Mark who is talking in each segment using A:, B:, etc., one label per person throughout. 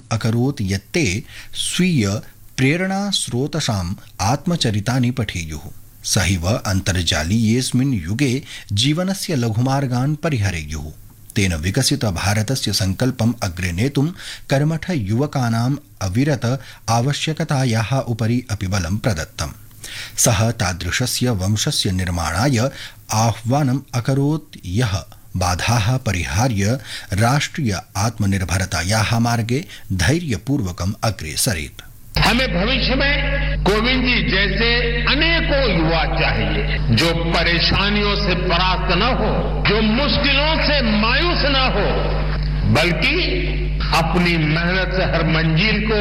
A: अकरोत् यत् ते स्वीय प्रेरणास्रोतसाम् आत्मचरितानि पठेयुः। सहैव अन्तर्जालीयेऽस्मिन् युगे जीवनस्य लघुमार्गान् परिहरेयुः। तेन विकसित भारतस्य संकल्पम् अग्रे नेतुं कर्मठ युवकानाम् अविरत आवश्यकतायाः उपरि अपि बलं प्रदत्तम्। सः तादृशस्य वंशस्य निर्माणाय आह्वानम् अकरोत् यः बाधाः परिहार्य राष्ट्रिय आत्मनिर्भरतायाः मार्गे धैर्यपूर्वकम् अग्रे सरेत्।
B: हमें भविष्य में कोविंद जी जैसे अनेकों युवा चाहिए जो परेशानियों से परास्त न हो, जो मुश्किलों से मायूस न हो, बल्कि अपनी मेहनत से हर मंजिल को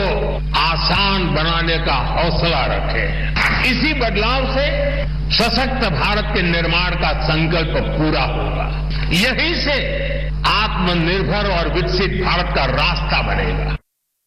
B: आसान बनाने का हौसला रखे। इसी बदलाव से सशक्त भारत के निर्माण का संकल्प पूरा होगा। यहीं से आत्मनिर्भर और विकसित भारत का रास्ता बनेगा।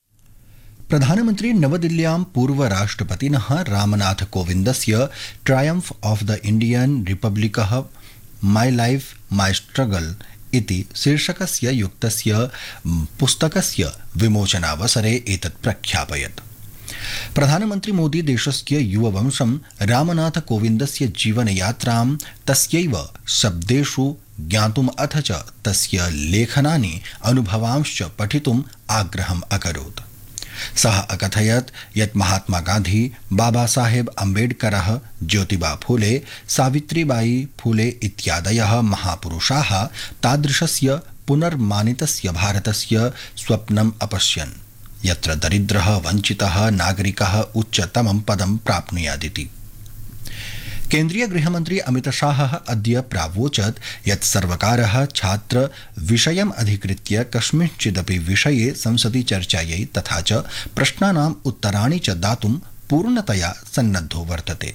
A: प्रधानमन्त्री नवदिल्ल्यां पूर्वराष्ट्रपतिनः Ramnath कोविन्दस्य ट्रायम्फ् of the Indian रिपब्लिकः my life my struggle इति शीर्षकस्य युक्तस्य पुस्तकस्य विमोचनावसरे एतत् प्रख्यापयत्। प्रधानमन्त्री मोदी देशस्य युववंशं रामनाथ कोविन्दस्य जीवनयात्रां तस्यैव शब्देषु ज्ञातुम् अथ च तस्य लेखनानि अनुभवांश्च पठितुम् आग्रहम् अकरोत्। सः अकथयत् यत् महात्मा गान्धी, बाबा साहेब अम्बेडकरः, ज्योतिबा फूले, सावित्रीबाई फूले इत्यादयः महापुरुषाः तादृशस्य पुनर्मानितस्य भारतस्य स्वप्नम् अपश्यन् यत्र दरिद्रः वञ्चितः नागरिकः उच्चतमं पदं प्राप्नुयादिति। केन्द्रीय गृहमन्त्री अमितशाहः अद्य प्रावोचत् यत् सर्वकारः छात्र विषयम् अधिकृत्य कस्मिंश्चिदपि विषये संसदि चर्चायै तथा च प्रश्नानाम् उत्तराणि च दातुं पूर्णतया सन्नद्धो वर्तते।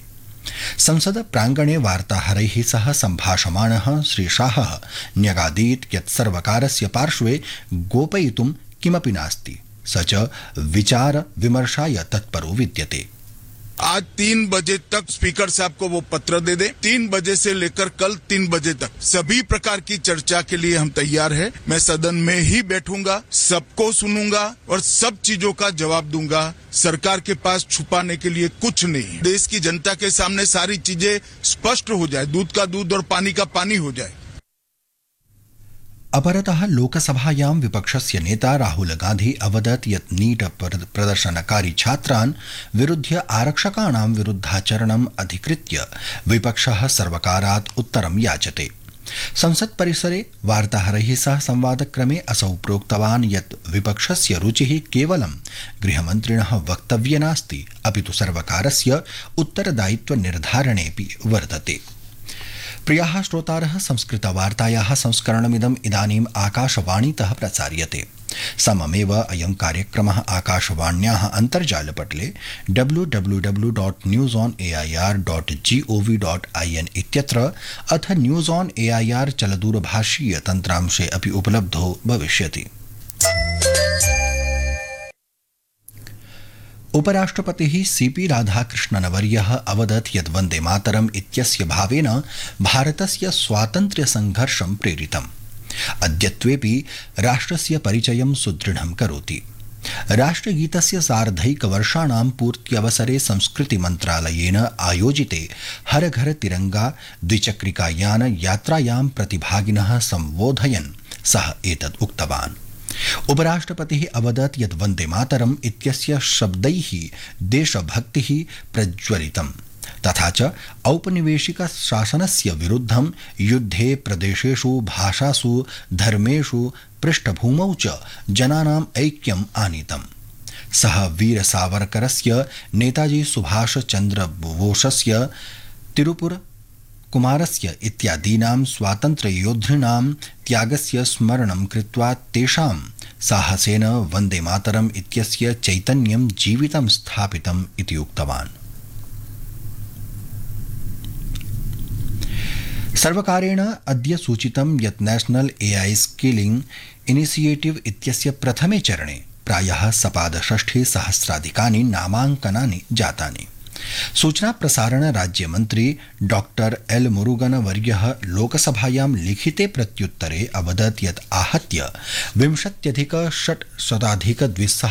A: संसद प्राङ्गणे वार्ताहरैः सह सम्भाषमाणः श्रीशाहः न्यगादीत् यत् सर्वकारस्य पार्श्वे गोपयितुं किमपि नास्ति, स च विचार विमर्शाय तत्परो विद्यते।
C: आज 3 बजे तक स्पीकर साहब को वो पत्र दे दे। 3 बजे से लेकर कल 3 बजे तक सभी प्रकार की चर्चा के लिए हम तैयार हैं। मैं सदन में ही बैठूंगा, सबको सुनूंगा और सब चीजों का जवाब दूंगा। सरकार के पास छुपाने के लिए कुछ नहीं। देश की जनता के सामने सारी चीजें स्पष्ट हो जाए, दूध का दूध और पानी का पानी हो जाए।
A: अपरतः लोकसभायां विपक्षस्य नेता राहुल गांधी अवदत् यत् नीट प्रदर्शनकारी छात्रान् विरुध्य आरक्षकाणां विरुद्धाचरणम् अधिकृत्य विपक्षः सर्वकारात् उत्तरं याचते। संसत् परिसरे वार्ताहरैः सह संवादक्रमे असौ प्रोक्तवान् यत् विपक्षस्य रुचिः केवलं गृहमन्त्रिणः वक्तव्ये नास्ति, अपि तु सर्वकारस्य उत्तरदायित्व निर्धारणेऽपि वर्तते। प्रियाः श्रोतारः, संस्कृतवार्तायाः संस्करणमिदम् इदानीम् आकाशवाणीतः प्रसार्यते। सममेव अयं कार्यक्रमः आकाशवाण्याः अन्तर्जालपटले www.newsonair.gov.in इत्यत्र अथ न्यूज़ ऑन एआईआर चलदूरभाषीय तन्त्रांशे अपि उपलब्धो भविष्यति। उपराष्ट्रपतिः सीपी राधाकृष्णनवर्यः अवदत् यत् वन्दे मातरम् इत्यस्य भावेन भारतस्य स्वातन्त्र्यसङ्घर्षं प्रेरितम्। अद्यत्वेऽपि राष्ट्रस्य परिचयं सुदृढं करोति। राष्ट्रगीतस्य सार्धैकवर्षाणां पूर्त्यवसरे संस्कृतिमन्त्रालयेन आयोजिते हर घर तिरंगा द्विचक्रिकायान यात्रायां प्रतिभागिनः सम्बोधयन् सः एतत् उक्तवान्। उपराष्ट्रपतिः अवदत् यत् वन्दे मातरम् इत्यस्य शब्दैः देशभक्तिः प्रज्वलितम्, तथा च औपनिवेशिक शासनस्य विरुद्धं युद्धे प्रदेशेषु भाषासु धर्मेषु पृष्ठभूमौ च जनानाम् ऐक्यम् आनीतम्। सः वीर सावरकरस्य, नेताजी सुभाष चन्द्र बोसस्य, तिरुपुर कुमारस्य इत्यादीनां स्वातन्त्र्ययोद्धॄणां त्यागस्य स्मरणं कृत्वा तेषां साहसेन वन्दे मातरम् इत्यस्य चैतन्यं जीवितं स्थापितम् इति उक्तवान्। सर्वकारेण अद्य सूचितं यत् नेशनल एआई स्किलिंग इनिशिएटिव इत्यस्य प्रथमे चरणे प्रायः 67,000 नामाङ्कनानि जातानि। सूचना प्रसारण राज्यमन्त्री डॉक्टर एल मुरुगन वर्यः लोकसभायां लिखिते प्रत्युत्तरे अवदत् यत् आहत्य 20,600